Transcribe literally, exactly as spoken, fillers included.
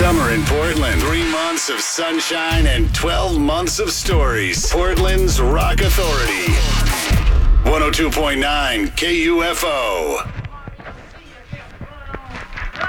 summer in Portland. Three months of sunshine and twelve months of stories. Portland's Rock Authority. one oh two point nine K U F O.